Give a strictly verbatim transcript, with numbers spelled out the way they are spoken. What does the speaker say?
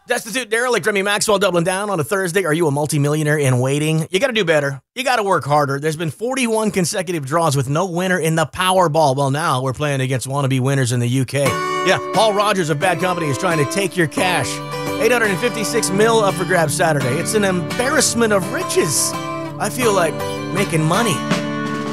Destitute derelict Remy Maxwell doubling down on a Thursday. Are you a multimillionaire in waiting? You got to do better. You got to work harder. There's been forty-one consecutive draws with no winner in the Powerball. Well, now we're playing against wannabe winners in the U K. Yeah, Paul Rogers of Bad Company is trying to take your cash. eight hundred fifty-six mil up for grabs Saturday. It's an embarrassment of riches. I feel like making money.